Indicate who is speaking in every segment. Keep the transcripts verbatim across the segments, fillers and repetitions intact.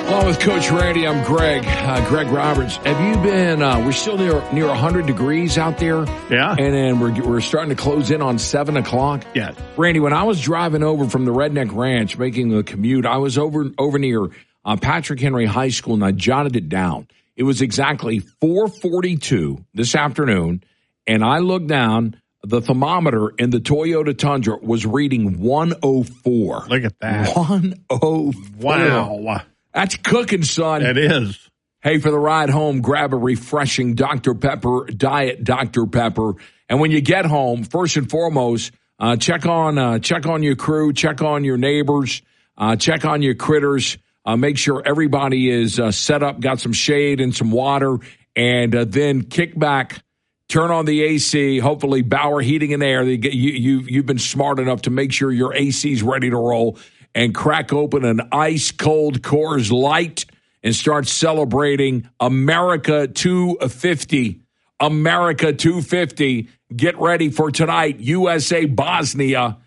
Speaker 1: Along with Coach Randy, I'm Greg, uh, Greg Roberts. Have you been, uh, we're still near near one hundred degrees out there.
Speaker 2: Yeah.
Speaker 1: And then we're we're starting to close in on seven o'clock.
Speaker 2: Yes.
Speaker 1: Randy, when I was driving over from the Redneck Ranch, making the commute, I was over, over near uh, Patrick Henry High School, and I jotted it down. It was exactly four forty-two this afternoon, and I looked down. The thermometer in the Toyota Tundra was reading one oh four.
Speaker 2: Look at that.
Speaker 1: one oh four.
Speaker 2: Wow.
Speaker 1: That's cooking, son.
Speaker 2: It is.
Speaker 1: Hey, for the ride home, grab a refreshing Doctor Pepper, Diet Doctor Pepper. And when you get home, first and foremost, uh, check on uh, check on your crew, check on your neighbors, uh, check on your critters. Uh, make sure everybody is uh, set up, got some shade and some water, and uh, then kick back. Turn on the A C, hopefully Bauer Heating and Air. They get, you, you, you've been smart enough to make sure your A C's ready to roll, and crack open an ice-cold Coors Light and start celebrating America two fifty. America two fifty. Get ready for tonight, U S A Bosnia,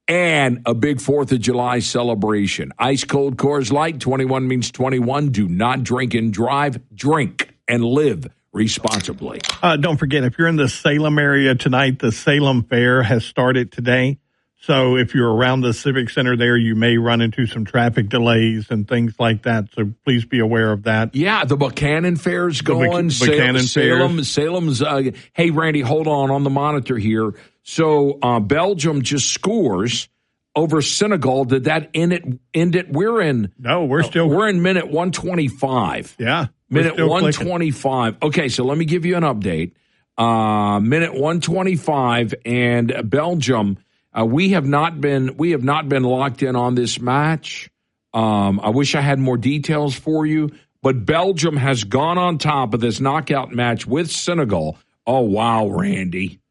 Speaker 1: and a big fourth of July celebration. Ice-cold Coors Light, twenty-one means twenty-one. Do not drink and drive. Drink and live responsibly.
Speaker 2: Uh, don't forget, if you're in the Salem area tonight, the Salem Fair has started today. So if you're around the Civic Center there, you may run into some traffic delays and things like that. So please be aware of that.
Speaker 1: Yeah, the Buchanan Fair's going.
Speaker 2: The Buchanan
Speaker 1: Salem,
Speaker 2: Fairs.
Speaker 1: Salem's. Uh, hey, Randy, hold on on the monitor here. So uh, Belgium just scores over Senegal. Did that end it? End it? We're in.
Speaker 2: No, we're still.
Speaker 1: We're in minute one twenty-five.
Speaker 2: Yeah.
Speaker 1: Minute one twenty-five. Okay, so let me give you an update. Uh, minute one twenty-five, and Belgium. Uh, we have not been we have not been locked in on this match. Um, I wish I had more details for you, but Belgium has gone on top of this knockout match with Senegal. Oh wow, Randy!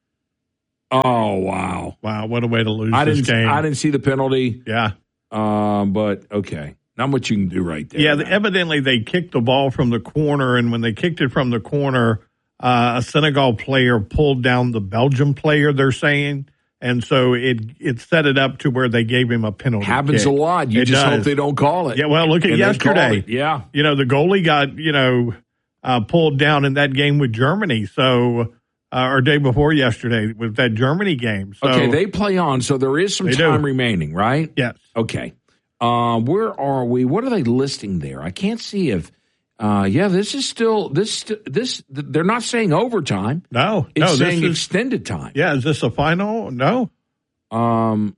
Speaker 1: Oh wow!
Speaker 2: Wow, what a way to lose
Speaker 1: I
Speaker 2: this
Speaker 1: didn't,
Speaker 2: game!
Speaker 1: I didn't see the penalty.
Speaker 2: Yeah,
Speaker 1: um, but okay. Not much you can do right there.
Speaker 2: Yeah, the, evidently they kicked the ball from the corner, and when they kicked it from the corner, uh, a Senegal player pulled down the Belgium player, they're saying, and so it it set it up to where they gave him a penalty.
Speaker 1: Happens
Speaker 2: kick.
Speaker 1: a lot. You
Speaker 2: it
Speaker 1: just
Speaker 2: does.
Speaker 1: hope they don't call it.
Speaker 2: Yeah, well, look at
Speaker 1: and
Speaker 2: yesterday.
Speaker 1: Yeah.
Speaker 2: You know, the goalie got, you know, uh, pulled down in that game with Germany, so, uh, or day before yesterday with that Germany game. So,
Speaker 1: okay, they play on, so there is some time do. remaining, right?
Speaker 2: Yes.
Speaker 1: Okay. Uh, where are we? What are they listing there? I can't see if. Uh, yeah, this is still this. This they're not saying overtime.
Speaker 2: No,
Speaker 1: it's
Speaker 2: no,
Speaker 1: saying
Speaker 2: is,
Speaker 1: extended time.
Speaker 2: Yeah, is this a final? No.
Speaker 1: Um,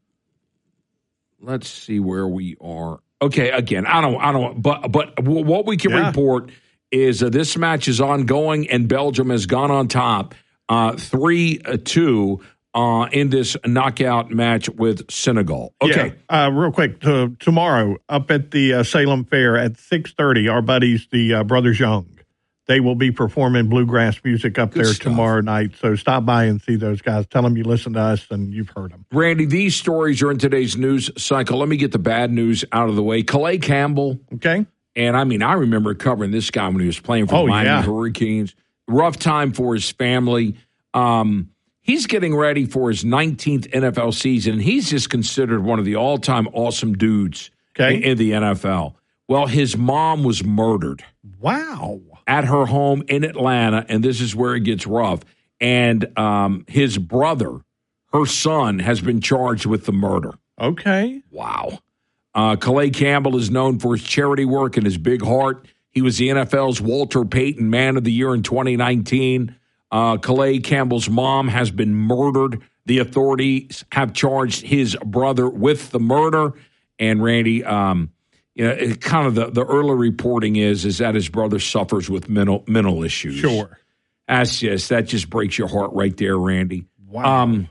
Speaker 1: let's see where we are. Okay, again, I don't, I don't. But but what we can yeah. report is uh, this match is ongoing, and Belgium has gone on top, uh, three uh, two. Uh, in this knockout match with Senegal. Okay.
Speaker 2: Yeah. Uh, real quick, to, tomorrow up at the uh, Salem Fair at six thirty, our buddies, the uh, Brothers Young, they will be performing bluegrass music up Good there stuff. tomorrow night. So stop by and see those guys. Tell them you listen to us and you've heard them.
Speaker 1: Randy, these stories are in today's news cycle. Let me get the bad news out of the way. Calais Campbell.
Speaker 2: Okay.
Speaker 1: And, I mean, I remember covering this guy when he was playing for
Speaker 2: oh,
Speaker 1: the Miami
Speaker 2: yeah.
Speaker 1: Hurricanes. Rough time for his family. Um He's getting ready for his nineteenth N F L season. He's just considered one of the all-time awesome dudes
Speaker 2: okay.
Speaker 1: in, in the N F L. Well, his mom was murdered.
Speaker 2: Wow.
Speaker 1: At her home in Atlanta, and this is where it gets rough. And um, his brother, her son, has been charged with the murder.
Speaker 2: Okay.
Speaker 1: Wow. Uh, Calais Campbell is known for his charity work and his big heart. He was the N F L's Walter Payton Man of the Year in twenty nineteen. Uh, Calais Campbell's mom has been murdered. The authorities have charged his brother with the murder. And Randy, um, you know, it, kind of the, the early reporting is is that his brother suffers with mental mental issues.
Speaker 2: Sure,
Speaker 1: that's just that just breaks your heart right there, Randy.
Speaker 2: Wow.
Speaker 1: Um,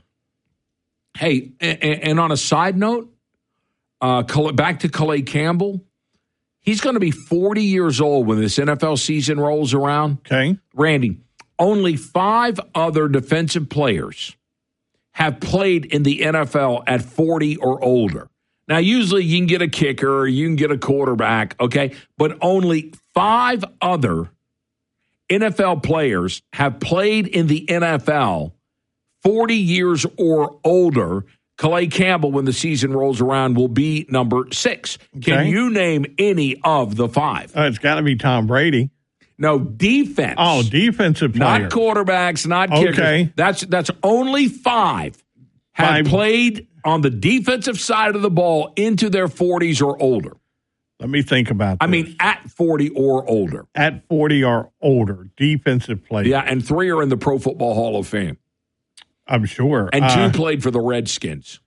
Speaker 1: hey, and, and on a side note, uh, back to Calais Campbell. He's going to be forty years old when this N F L season rolls around.
Speaker 2: Okay,
Speaker 1: Randy. Only five other defensive players have played in the N F L at forty or older. Now, usually you can get a kicker or you can get a quarterback, okay? But only five other N F L players have played in the N F L forty years or older. Calais Campbell, when the season rolls around, will be number six.
Speaker 2: Okay.
Speaker 1: Can you name any of the five?
Speaker 2: Uh, it's got to be Tom Brady.
Speaker 1: No, defense.
Speaker 2: Oh, defensive player.
Speaker 1: Not quarterbacks, not kickers.
Speaker 2: Okay.
Speaker 1: That's, that's only five have
Speaker 2: Five.
Speaker 1: played on the defensive side of the ball into their forties or older.
Speaker 2: Let me think about that.
Speaker 1: I mean, at forty or older.
Speaker 2: At forty or older, defensive player.
Speaker 1: Yeah, and three are in the Pro Football Hall of Fame.
Speaker 2: I'm sure.
Speaker 1: And two
Speaker 2: Uh,
Speaker 1: played for the Redskins.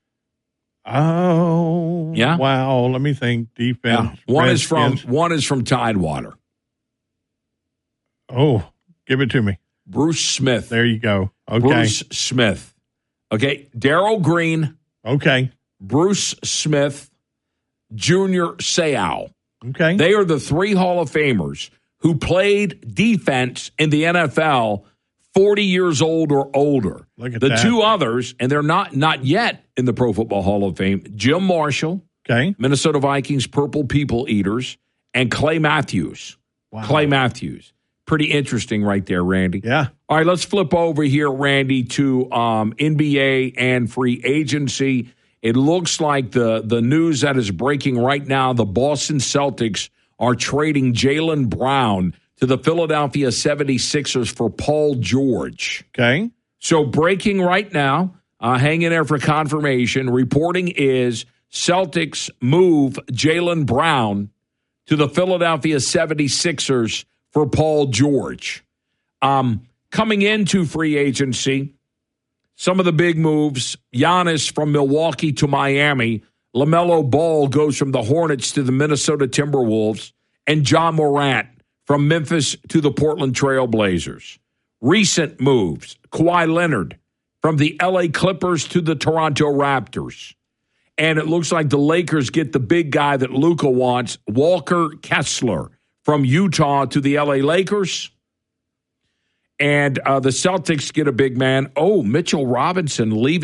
Speaker 2: Oh.
Speaker 1: Yeah?
Speaker 2: Wow. Let me think. Defense.
Speaker 1: Yeah. One is from
Speaker 2: Redskins.
Speaker 1: one is from Tidewater.
Speaker 2: Oh, give it to me.
Speaker 1: Bruce Smith.
Speaker 2: There you go. Okay.
Speaker 1: Bruce Smith. Okay. Darryl Green,
Speaker 2: Okay.
Speaker 1: Bruce Smith, Junior Seau.
Speaker 2: Okay.
Speaker 1: They are the three Hall of Famers who played defense in the N F L forty years old or older.
Speaker 2: Look at
Speaker 1: the
Speaker 2: that.
Speaker 1: two others, and they're not not yet in the Pro Football Hall of Fame, Jim Marshall,
Speaker 2: Okay.
Speaker 1: Minnesota Vikings Purple People Eaters, and Clay Matthews.
Speaker 2: Wow.
Speaker 1: Clay Matthews. Pretty interesting right there, Randy.
Speaker 2: Yeah.
Speaker 1: All right, let's flip over here, Randy, to um, N B A and free agency. It looks like the, the news that is breaking right now, the Boston Celtics are trading Jaylen Brown to the Philadelphia seventy-sixers for Paul George.
Speaker 2: Okay.
Speaker 1: So breaking right now, uh, hang in there for confirmation. Reporting is Celtics move Jaylen Brown to the Philadelphia seventy-sixers for Paul George. Um, coming into free agency, some of the big moves, Giannis from Milwaukee to Miami, LaMelo Ball goes from the Hornets to the Minnesota Timberwolves, and John Morant from Memphis to the Portland Trail Blazers. Recent moves, Kawhi Leonard from the L A Clippers to the Toronto Raptors. And it looks like the Lakers get the big guy that Luka wants, Walker Kessler, from Utah to the L A Lakers. And uh, the Celtics get a big man. Oh, Mitchell Robinson leaving.